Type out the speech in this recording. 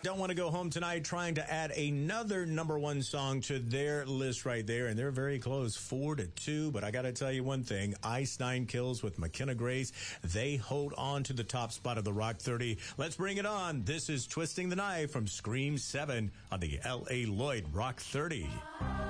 Don't want to go home tonight trying to add another number one song to their list right there, and they're very close, 4-2. But I got to tell you one thing, Ice Nine Kills with McKenna Grace, they hold on to the top spot of the Rock 30. Let's bring it on. This is Twisting the Knife from Scream 7 on the L.A. Lloyd Rock 30.